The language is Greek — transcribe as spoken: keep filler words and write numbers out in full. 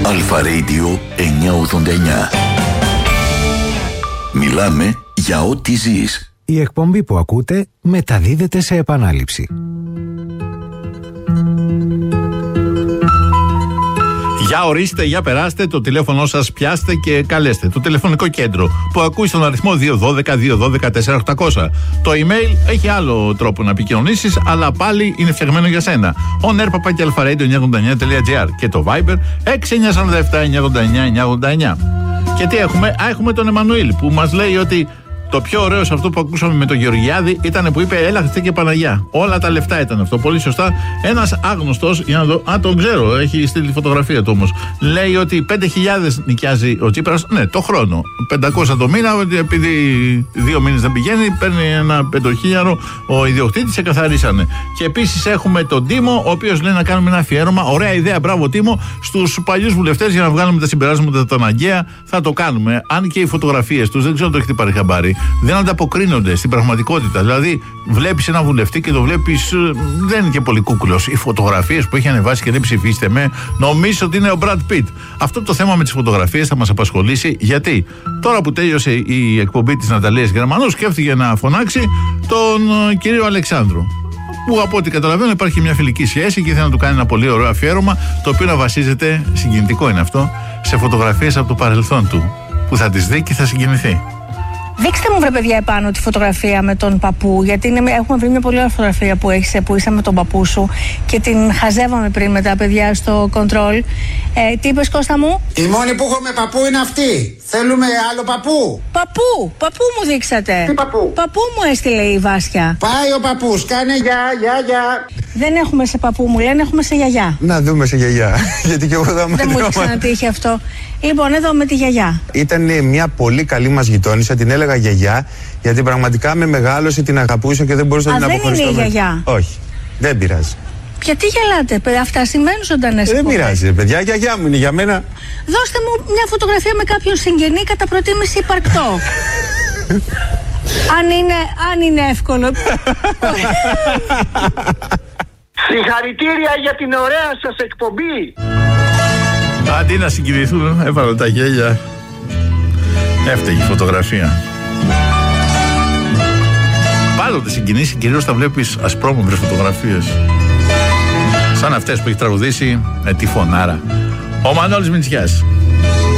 Αλφα Radio εννιακόσια ογδόντα εννιά. Μιλάμε για ό,τι ζεις. Η εκπομπή που ακούτε μεταδίδεται σε επανάληψη. Για ορίστε, για περάστε, το τηλέφωνο σας πιάστε και καλέστε. Το τηλεφωνικό κέντρο που ακούει στον αριθμό δύο ένα δύο δύο ένα δύο τέσσερα οκτακόσια. Το email έχει άλλο τρόπο να επικοινωνήσεις, αλλά πάλι είναι φτιαγμένο για σένα. on air παπάκι αλφα radio εννιακόσια ογδόντα εννιά τελεία τζι άρ και το Viber έξι εννιά τέσσερα επτά εννιακόσια ογδόντα εννιά εννιακόσια ογδόντα εννιά. Και τι έχουμε, Α, έχουμε τον Εμμανουήλ που μας λέει ότι το πιο ωραίο σε αυτό που ακούσαμε με τον Γεωργιάδη ήταν που είπε έλα Χριστέ και Παναγιά. Όλα τα λεφτά ήταν αυτό. Πολύ σωστά. Ένας άγνωστος, για να δω, α, τον ξέρω, έχει στείλει φωτογραφία του όμως. Λέει ότι πέντε χιλιάδες νοικιάζει ο Τσίπρας, ναι, το χρόνο. πεντακόσια το μήνα, επειδή δύο μήνες δεν πηγαίνει, παίρνει ένα πεντοχίλιαρο ο ιδιοκτήτης, σε καθαρίσανε. Και επίσης έχουμε τον Τίμο, ο οποίος λέει να κάνουμε ένα αφιέρωμα. Ωραία ιδέα, μπράβο Τίμο, στους παλιούς βουλευτές για να βγάλουμε τα συμπεράσματα τα αναγκαία. Θα το κάνουμε. Αν και οι φωτογραφίες τους, δεν ξέρω αν το έχετε πάρει χαμπάρι, δεν ανταποκρίνονται στην πραγματικότητα. Δηλαδή, βλέπεις έναν βουλευτή και το βλέπεις, δεν είναι και πολύ κούκλος. Οι φωτογραφίες που έχει ανεβάσει και λέει ψηφίστε με, νομίζω ότι είναι ο Μπραντ Πιτ. Αυτό το θέμα με τις φωτογραφίες θα μας απασχολήσει, γιατί τώρα που τέλειωσε η εκπομπή της Ναταλίας Γερμανού, σκέφτηκε να φωνάξει τον κύριο Αλεξάνδρου. Που από ό,τι καταλαβαίνω υπάρχει μια φιλική σχέση και ήθελε να του κάνει ένα πολύ ωραίο αφιέρωμα, το οποίο να βασίζεται, συγκινητικό είναι αυτό, σε φωτογραφίες από το παρελθόν του. Που θα τις δει και θα συγκινηθεί. Δείξτε μου βρε παιδιά επάνω τη φωτογραφία με τον παππού, γιατί είναι, έχουμε βρει μια πολύ ωραία φωτογραφία που έχεις, που είσαι με τον παππού σου και την χαζεύαμε πριν με τα παιδιά στο control. Ε, τι είπες Κώστα μου? Η μόνη που έχω με παππού είναι αυτή. Θέλουμε άλλο παππού. Παππού, παππού μου δείξατε. Τι παππού? Παππού μου έστειλε η Βάσια. Πάει ο παππούς, κάνε γεια, γεια, γεια. Δεν έχουμε σε παππού μου λένε, έχουμε σε γιαγιά. Να δούμε σε γιαγιά. Γιατί και εγώ θα Δεν μου έχει ξανατύχει αυτό. Λοιπόν, εδώ με τη γιαγιά. Ήταν μια πολύ καλή μας γειτόνισσα, την έλεγα γιαγιά, γιατί πραγματικά με μεγάλωσε, την αγαπούσα και δεν μπορούσα να την αποχωριστώ. Δεν είναι η γιαγιά. Όχι, δεν πειράζει. Γιατί γελάτε, παιδιά, αυτά συμβαίνουν ζωντανές. Δεν πειράζει, παιδιά, γιαγιά μου είναι για μένα. Δώστε μου μια φωτογραφία με κάποιον συγγενή κατά προτίμηση υπαρκτό. αν, είναι, αν είναι εύκολο. Συγχαρητήρια για την ωραία σας εκπομπή. Αντί να συγκινηθούν, έβαλαν τα γέλια. Έφταιγε η φωτογραφία. Πάντοτε συγκινήσει, κυρίως θα βλέπεις ασπρόμαυρες φωτογραφίες. Σαν αυτές που έχει τραγουδήσει ε, τη φωνάρα ο Μανώλης Μητσιάς.